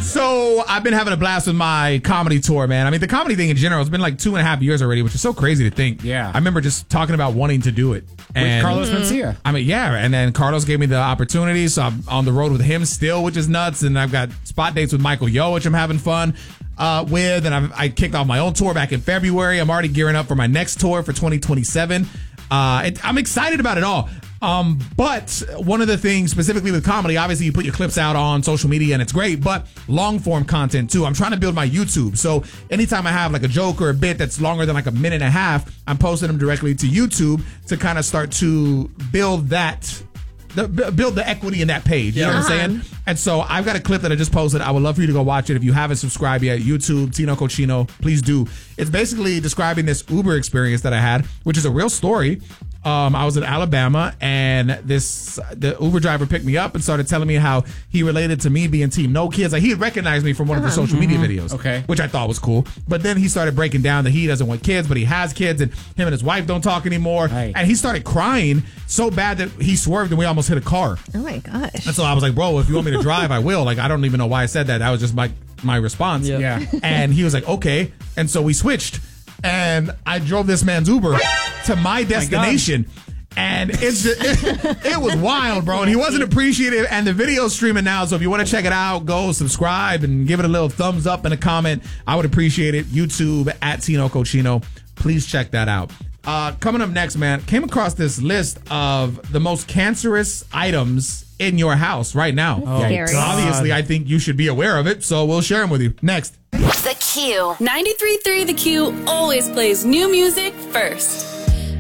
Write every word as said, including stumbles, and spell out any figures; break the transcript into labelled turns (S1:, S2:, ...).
S1: So I've been having a blast with my comedy tour, man. I mean, the comedy thing in general, it's been like two and a half years already, which is so crazy to think.
S2: Yeah.
S1: I remember just talking about wanting to do it. And
S2: with Carlos Mencia.
S1: I mean, yeah. And then Carlos gave me the opportunity. So I'm on the road with him still, which is nuts. And I've got spot dates with Michael Yo, which I'm having fun uh, with. And I've, I kicked off my own tour back in February. I'm already gearing up for my next tour for twenty twenty-seven. Uh, it, I'm excited about it all. Um, but one of the things specifically with comedy, obviously you put your clips out on social media and it's great, but long form content too. I'm trying to build my YouTube. So anytime I have like a joke or a bit that's longer than like a minute and a half, I'm posting them directly to YouTube to kind of start to build that, the, build the equity in that page. You know what I'm saying? And so I've got a clip that I just posted. I would love for you to go watch it. If you haven't subscribed yet, YouTube, Tino Cochino, please do. It's basically describing this Uber experience that I had, which is a real story. Um, I was in Alabama, and this the Uber driver picked me up and started telling me how he related to me being Team No Kids. Like, he had recognized me from one of the social media videos,
S2: Okay.
S1: which I thought was cool. But then he started breaking down that he doesn't want kids, but he has kids, and him and his wife don't talk anymore.
S2: Right.
S1: And he started crying so bad that he swerved and we almost hit a car.
S3: Oh my gosh.
S1: And so I was like, bro, if you want me to drive, I will. Like, I don't even know why I said that. That was just my my response.
S2: Yeah. Yeah.
S1: And he was like, okay. And so we switched, and I drove this man's Uber to my destination. And it's just, it, it was wild, bro. And he wasn't appreciative. And the video's streaming now. So if you want to check it out, go subscribe and give it a little thumbs up and a comment. I would appreciate it. YouTube at Tino Cochino. Please check that out. Uh, coming up next, man, came across this list of the most cancerous items in your house right now.
S3: Oh, scary.
S1: Obviously, I think you should be aware of it. So we'll share them with you next.
S4: The Q. ninety-three point three The Q always plays new music first.